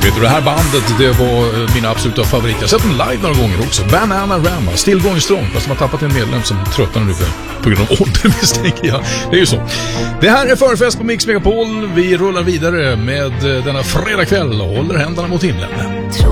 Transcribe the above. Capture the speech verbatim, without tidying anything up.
Vet du, det här bandet, det var mina absoluta favoriter. Jag har sett dem live några gånger också. Bananarama, Still Going Strong, fast de har tappat en medlem som tröttnar ungefär på grund av ålder, misstänker jag. Det är ju så. Det här är förfest på Mix Megapol. Vi rullar vidare med denna fredagkväll och håller händerna mot himlen.